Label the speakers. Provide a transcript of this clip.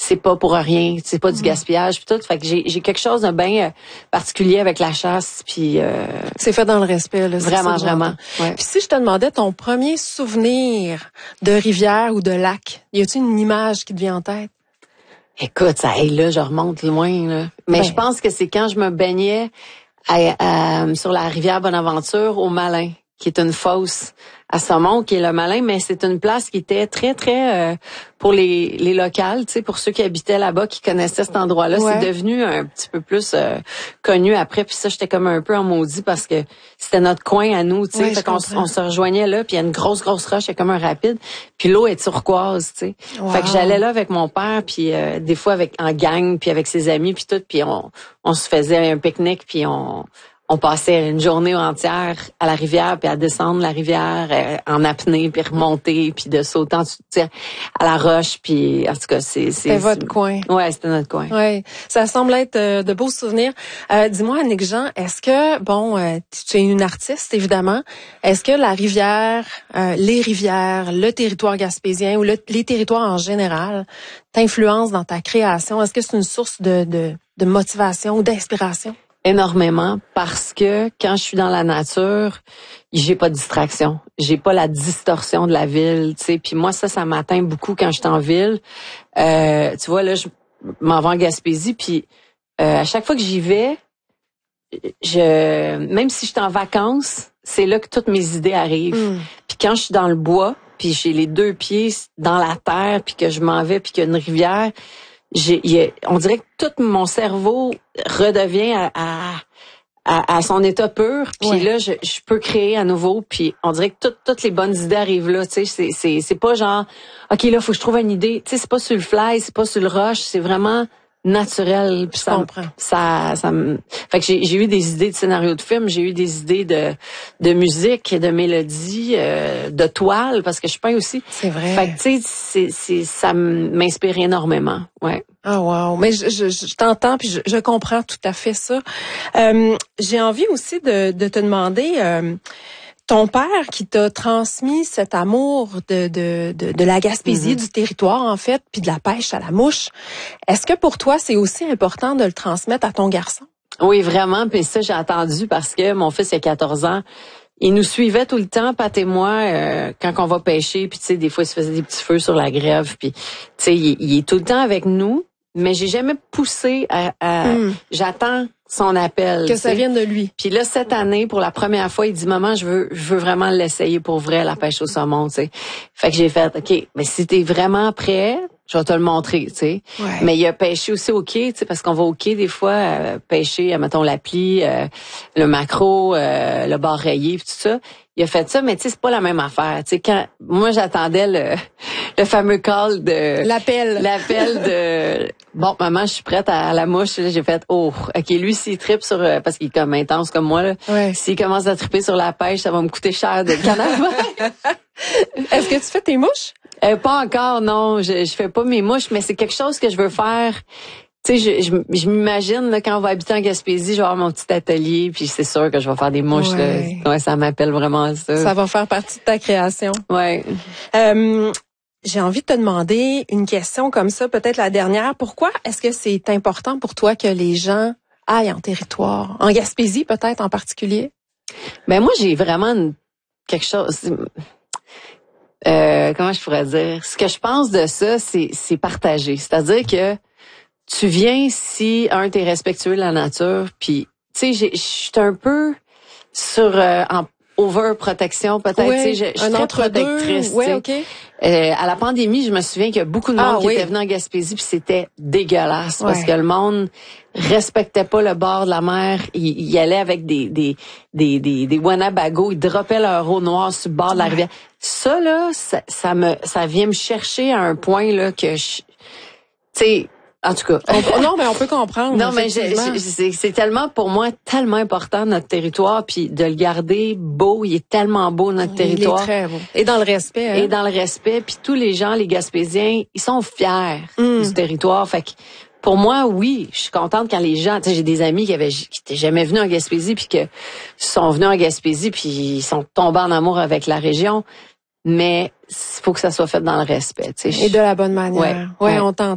Speaker 1: c'est pas pour rien, c'est pas du gaspillage puis tout. Fait que j'ai quelque chose de bien particulier avec la chasse puis
Speaker 2: c'est fait dans le respect là.
Speaker 1: Vraiment, vraiment. Ouais.
Speaker 2: Puis si je te demandais ton premier souvenir de rivière ou de lac, y a-t-il une image qui te vient en tête?
Speaker 1: Écoute, ça, là, je remonte loin là. Mais je pense que c'est quand je me baignais sur la rivière Bonaventure au Malin, qui est une fosse à saumon, qui est le Malin, mais c'est une place qui était très, très pour les locales, tu sais, pour ceux qui habitaient là-bas, qui connaissaient cet endroit-là. Ouais. C'est devenu un petit peu plus connu après, puis ça, j'étais comme un peu en maudit parce que c'était notre coin à nous, tu sais. Fait qu'on on se rejoignait là, puis il y a une grosse roche, il y a comme un rapide, puis l'eau est turquoise, tu sais. Wow. Fait que j'allais là avec mon père, puis des fois en gang, puis avec ses amis, puis tout, puis on se faisait un pique-nique, puis on passait une journée entière à la rivière, puis à descendre la rivière en apnée, puis remonter, puis de sauter à la roche, puis en tout cas,
Speaker 2: c'était votre coin.
Speaker 1: Ouais, c'était notre coin.
Speaker 2: Ouais, ça semble être de beaux souvenirs. Dis-moi, Annick Jean, est-ce que tu es une artiste évidemment, est-ce que la rivière, les rivières, le territoire gaspésien ou les territoires en général t'influencent dans ta création? Est-ce que c'est une source de motivation ou d'inspiration?
Speaker 1: Énormément, parce que quand je suis dans la nature, j'ai pas de distraction, j'ai pas la distorsion de la ville, tu sais. Puis moi ça m'atteint beaucoup quand je suis en ville. Tu vois là, je m'en vais en Gaspésie, puis à chaque fois que j'y vais, même si je suis en vacances, c'est là que toutes mes idées arrivent. Puis quand je suis dans le bois, puis j'ai les deux pieds dans la terre, puis que je m'en vais, puis qu'il y a une rivière, on dirait que tout mon cerveau redevient à son état pur, puis là je peux créer à nouveau, puis on dirait que toutes les bonnes idées arrivent là, tu sais, c'est pas genre OK là faut que je trouve une idée, tu sais, c'est pas sur le fly, c'est pas sur le rush, c'est vraiment naturel, puis ça fait que j'ai eu des idées de scénario de film, j'ai eu des idées de musique, de mélodie, de toile parce que je peins aussi.
Speaker 2: C'est vrai.
Speaker 1: Fait que tu sais ça m'inspire énormément. Ouais.
Speaker 2: Ah wow, mais je t'entends puis je comprends tout à fait ça. J'ai envie aussi de te demander ton père qui t'a transmis cet amour de la Gaspésie, du territoire en fait, puis de la pêche à la mouche. Est-ce que pour toi c'est aussi important de le transmettre à ton garçon?
Speaker 1: Oui, vraiment, puis ça j'ai entendu parce que mon fils il a 14 ans. Il nous suivait tout le temps, Pat et moi, quand on va pêcher, puis tu sais des fois il se faisait des petits feux sur la grève, puis tu sais il est tout le temps avec nous, mais j'ai jamais poussé j'attends son appel.
Speaker 2: Que ça vienne de lui.
Speaker 1: Puis là, cette année, pour la première fois, il dit, maman, je veux vraiment l'essayer pour vrai, la pêche au saumon, tu sais. Fait que j'ai fait, OK, mais si t'es vraiment prêt, je vais te le montrer, tu sais.
Speaker 2: Ouais.
Speaker 1: Mais il a pêché aussi au quai, tu sais, parce qu'on va au quai des fois, pêcher, mettons, l'appli, le maquereau, le bar rayé, puis tout ça. Il a fait ça, mais tu sais, c'est pas la même affaire. Tu sais, quand moi j'attendais le fameux call de l'appel de bon maman, je suis prête à la mouche. Là, j'ai fait OK, lui s'il trippe sur parce qu'il est comme intense comme moi là.
Speaker 2: Ouais.
Speaker 1: S'il commence à tripper sur la pêche, ça va me coûter cher de canard.
Speaker 2: Est-ce que tu fais tes mouches?
Speaker 1: Pas encore, non. Je fais pas mes mouches, mais c'est quelque chose que je veux faire. Tu sais, je m'imagine là, quand on va habiter en Gaspésie, je vais avoir mon petit atelier, puis c'est sûr que je vais faire des mouches.
Speaker 2: Ouais.
Speaker 1: Là. Ouais, ça m'appelle vraiment ça.
Speaker 2: Ça va faire partie de ta création.
Speaker 1: Ouais.
Speaker 2: J'ai envie de te demander une question comme ça, peut-être la dernière. Pourquoi est-ce que c'est important pour toi que les gens aillent en territoire, en Gaspésie peut-être en particulier?
Speaker 1: Ben moi, j'ai vraiment quelque chose. Comment je pourrais dire? Ce que je pense de ça, c'est partager. C'est-à-dire que tu viens si t'es respectueux de la nature, puis tu sais, je suis un peu sur en overprotection peut-être,
Speaker 2: ouais,
Speaker 1: tu sais, je suis très protectrice.
Speaker 2: Ouais, OK.
Speaker 1: À la pandémie, je me souviens qu'il y a beaucoup de monde qui était venu en Gaspésie, puis c'était dégueulasse parce que le monde respectait pas le bord de la mer, il allait avec des Winnebago, ils droppaient leur eau noire sur le bord de la rivière. Ça là, ça vient me chercher à un point là que tu sais. En tout cas.
Speaker 2: Non, mais on peut comprendre.
Speaker 1: Non, mais c'est tellement, pour moi, tellement important notre territoire, puis de le garder beau. Il est tellement beau, notre territoire.
Speaker 2: Il est très beau. Et dans le respect. Hein?
Speaker 1: Et dans le respect. Puis tous les gens, les Gaspésiens, ils sont fiers du territoire. Fait que, pour moi, oui, je suis contente quand les gens, tu sais, j'ai des amis qui étaient jamais venus en Gaspésie, puis que sont venus en Gaspésie, puis ils sont tombés en amour avec la région. Mais il faut que ça soit fait dans le respect. Tu sais.
Speaker 2: Et de la bonne manière. Ouais, on t'entend.